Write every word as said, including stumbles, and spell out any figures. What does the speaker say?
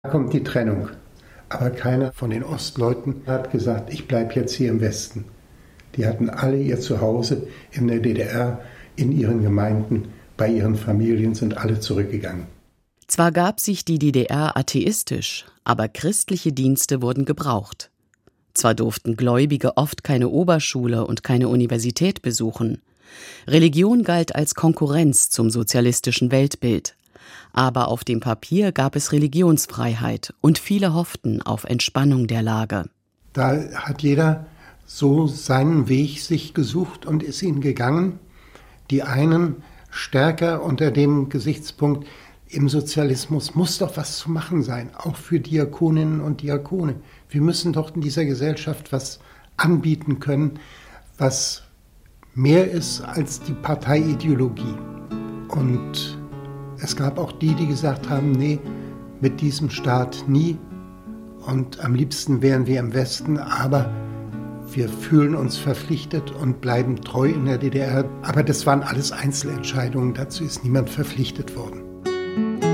Da kommt die Trennung. Aber keiner von den Ostleuten hat gesagt, ich bleibe jetzt hier im Westen. Die hatten alle ihr Zuhause in der D D R, in ihren Gemeinden, bei ihren Familien, sind alle zurückgegangen. Zwar gab sich die D D R atheistisch, aber christliche Dienste wurden gebraucht. Zwar durften Gläubige oft keine Oberschule und keine Universität besuchen. Religion galt als Konkurrenz zum sozialistischen Weltbild. Aber auf dem Papier gab es Religionsfreiheit und viele hofften auf Entspannung der Lage. Da hat jeder so seinen Weg sich gesucht und ist ihn gegangen. Die einen stärker unter dem Gesichtspunkt, im Sozialismus muss doch was zu machen sein, auch für Diakoninnen und Diakone. Wir müssen doch in dieser Gesellschaft was anbieten können, was mehr ist als die Parteiideologie. Und es gab auch die, die gesagt haben, nee, mit diesem Staat nie. Und am liebsten wären wir im Westen, aber wir fühlen uns verpflichtet und bleiben treu in der D D R. Aber das waren alles Einzelentscheidungen, dazu ist niemand verpflichtet worden.